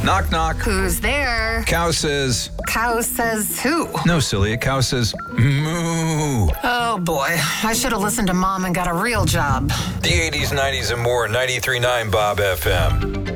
Knock, knock. Who's there? Cow says... Cow says who? No, silly. A cow says moo. Oh, boy. I should have listened to Mom and got a real job. The 80s, 90s, and more. 93.9 Bob FM.